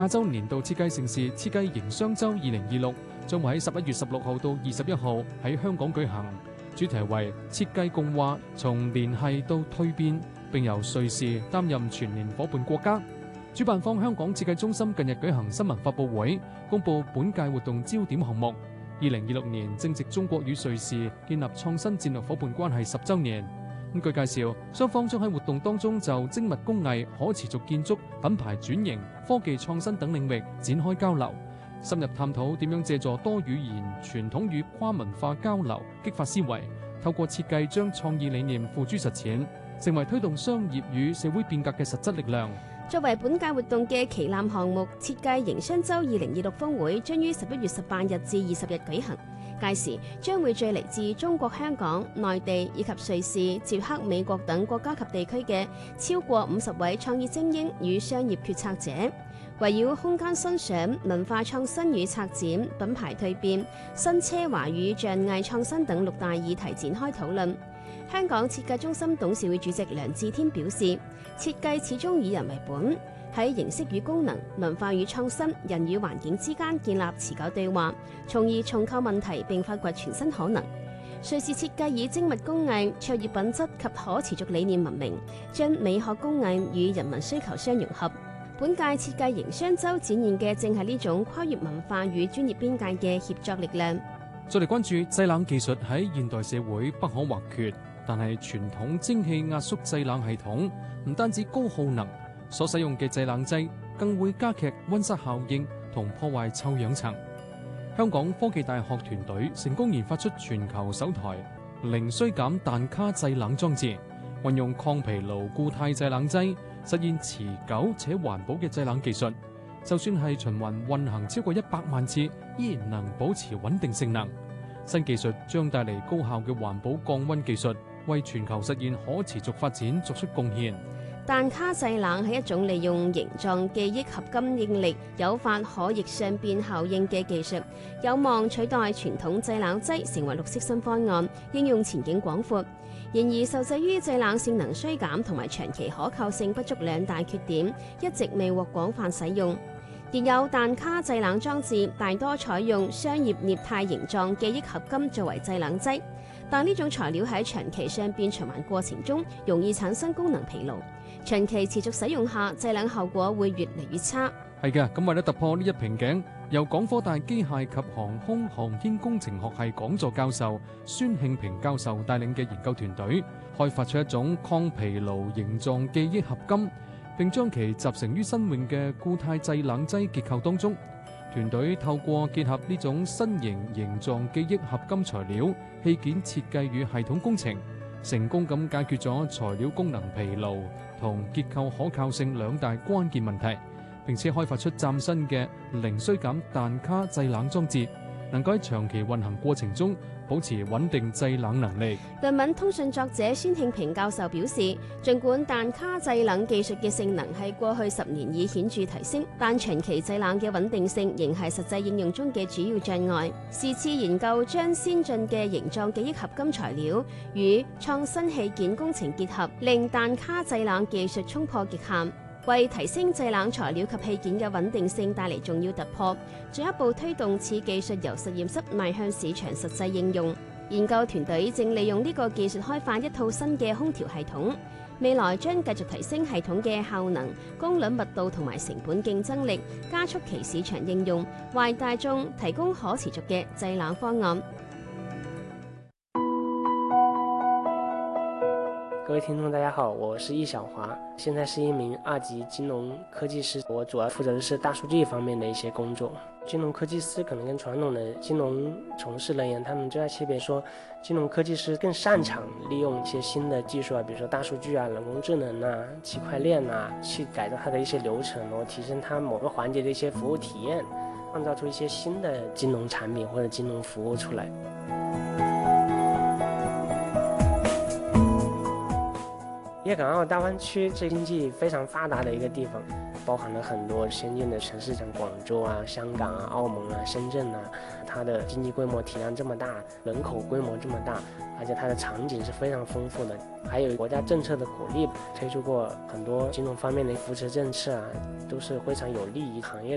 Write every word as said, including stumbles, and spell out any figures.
亞洲年度設計盛事設計營商周二零二六將會喺十一月十六號到二十一號喺香港舉行，主題為設計共話，從聯繫到蛻變，並由瑞士擔任全年夥伴國家。主辦方香港設計中心近日舉行新聞發佈會，公佈本屆活動焦點項目。二零二六年正值中國與瑞士建立創新戰略夥伴關係十週年。咁據介紹，雙方將喺活動當中就精密工藝、可持續建築、品牌轉型、科技創新等領域展開交流，深入探討點樣借助多語言、傳統與跨文化交流，激發思維，透過設計將創意理念付諸實踐，成為推動商業與社會變革嘅實質力量。 作為本屆活動嘅旗艦項目，設計營商周二零二六峰會將於十一月十八日至二十日舉行。屆時將會聚嚟自中國香港、內地以及瑞士、捷克、美國等國家及地區嘅超過五十位創意精英與商業決策者，圍繞空間新想、文化創新與策展、品牌蛻變、新奢華與象藝創新等六大議題展開討論。香港設計中心董事會主席梁志天表示，設計始終以人為本，喺形式與功能、文化與創新、人與環境之間建立持久對話，從而重構問題並發掘全新可能。瑞士設計以精密工藝、卓越品質及可持續理念聞名，將美學工藝與人民需求相融合。本屆設計營商周展現嘅正係呢種跨越文化與專業邊界嘅協作力量。 再嚟關注製冷技術喺現代社會不可或缺，但係傳統蒸汽壓縮製冷系統唔單止高耗能，所使用嘅製冷劑更會加劇溫室效應同破壞臭氧層。香港科技大學團隊成功研發出全球首台零衰減氮卡製冷裝置，運用抗疲勞固態製冷劑，實現持久且環保嘅製冷技術。就算係循環運行超過一百萬次，依然能保持穩定性能。新技術將帶嚟高效嘅環保降溫技術，為全球實現可持續發展作出貢獻。 氮卡製冷係一種利用形狀記憶合金應力誘發可逆相變效應嘅技術，有望取代傳統製冷劑，成為綠色新方案，應用前景廣闊。然而，受制於製冷性能衰減同埋長期可靠性不足兩大缺點，一直未獲廣泛使用。現有氮卡製冷裝置大多採用商業鎳鈦形狀記憶合金作為製冷劑，但呢種材料喺長期相變循環過程中容易產生功能疲勞，長期持續使用下，製冷效果會越嚟越差。 係嘅，咁為咗突破呢一瓶頸，由港科大機械及航空航天工程學系講座教授孫慶平教授帶領嘅研究團隊，開發出一種抗疲勞形狀記憶合金，並將其集成於新穎嘅固態製冷劑結構當中。團隊透過結合呢種新型形狀記憶合金材料、器件設計與系統工程，成功咁解決咗材料功能疲勞同結構可靠性兩大關鍵問題，並且開發出嶄新嘅零衰減氮卡製冷裝置，能夠喺長期運行過程中保持穩定製冷能力。 論文通訊作者孫慶平教授表示，儘管氮卡製冷技術嘅性能喺過去十年已顯著提升，但長期製冷嘅穩定性仍係實際應用中嘅主要障礙。是次研究將先進嘅形狀記憶合金材料與創新器件工程結合，令氮卡製冷技術衝破極限，為提升製冷材料及器件嘅穩定性帶嚟重要突破，進一步推動此技術由實驗室邁向市場實際應用。研究團隊正利用呢個技術開發一套新嘅空調系統，未來將繼續提升系統嘅效能、功率密度同埋成本競爭力，加速其市場應用，為大眾提供可持續嘅製冷方案。 各位聽眾大家好，我是易小華，現在是一名二級金融科技師，我主要負責的是大數據方面的一些工作。金融科技師可能跟傳統的金融從事人員，他們最大區別說，金融科技師更擅長利用一些新的技術啊，比如說大數據啊、人工智能啊、區塊鏈啊，去改造它的一些流程，然後提升它某個環節的一些服務體驗，創造出一些新的金融產品或者金融服務出來。粵港澳大灣區是經濟非常發達的一個地方，包含了很多先進的城市，像廣州啊、香港啊、澳門啊、深圳啊，它的經濟規模體量這麼大，人口規模這麼大，而且它的場景是非常豐富的，還有國家政策的鼓勵，推出過很多金融方面的扶持政策啊，都是非常有利於行業。